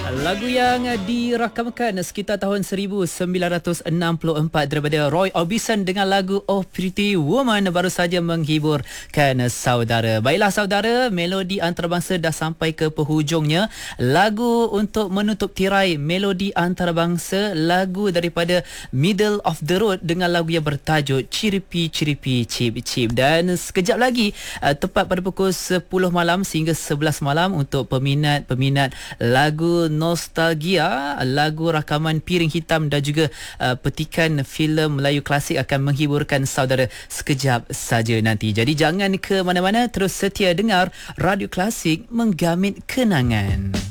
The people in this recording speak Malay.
Lagu yang dirakamkan sekitar tahun 1964 daripada Roy Orbison dengan lagu Oh Pretty Woman baru saja menghiburkan saudara. Baiklah saudara, melodi antarabangsa dah sampai ke penghujungnya. Lagu untuk menutup tirai melodi antarabangsa, lagu daripada Middle of the Road dengan lagu yang bertajuk Chiripi Chiripi Chip Chip. Dan sekejap lagi tepat pada pukul 10 malam sehingga 11 malam untuk peminat-peminat lagu nostalgia, lagu rakaman Piring Hitam dan juga petikan filem Melayu klasik akan menghiburkan saudara sekejap saja nanti. Jadi jangan ke mana-mana, terus setia dengar Radio Klasik, menggamit kenangan.